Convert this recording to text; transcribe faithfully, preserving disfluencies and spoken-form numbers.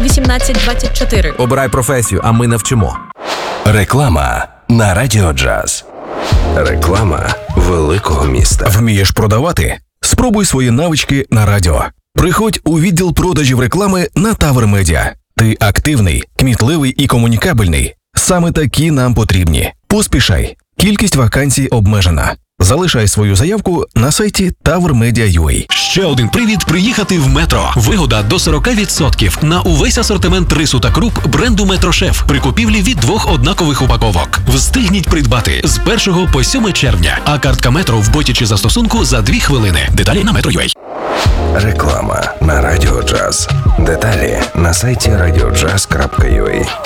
вісімнадцять двадцять чотири. Обирай професію, а ми навчимо. Реклама на Радіо Джаз. Реклама великого міста. Вмієш продавати? Спробуй свої навички на радіо. Приходь у відділ продажів реклами на Тавер Медіа. Ти активний, кмітливий і комунікабельний. Саме такі нам потрібні. Поспішай. Кількість вакансій обмежена. Залишай свою заявку на сайті тавер медіа крапка ю а. Ще один привід приїхати в Метро. Вигода до сорок відсотків на увесь асортимент рису та круп бренду Метрошеф при купівлі від двох однакових упаковок. Встигніть придбати з першого по сьоме червня. А картка Метро в боті чи застосунку за дві хвилини. Деталі на метро крапка ю а. Реклама на Радіо Джаз. Деталі на сайті радіо джаз крапка ю а.